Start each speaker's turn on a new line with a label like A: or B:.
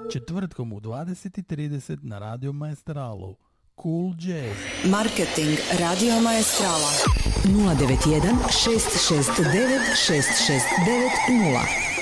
A: četvrtkom u 20:30 na Radio Maestralu. Cool Jazz.
B: Marketing Radio Maestrala 091 669 6690.